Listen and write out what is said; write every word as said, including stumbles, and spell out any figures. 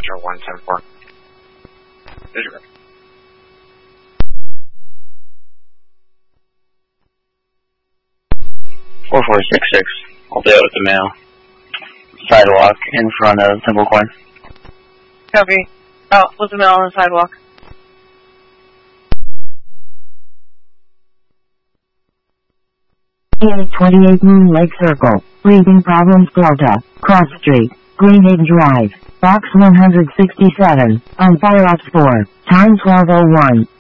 Roger, one ten four. Visual. four four six six, I'll be out at the mail. Sidewalk in front of Temple Coin. Copy. Out with the mail on the sidewalk. A twenty-eight Moon Lake Circle, Breathing Problems Delta, Cross Street, Greenhaven Drive, Box one hundred sixty-seven, on Fire Ops four, time twelve oh one.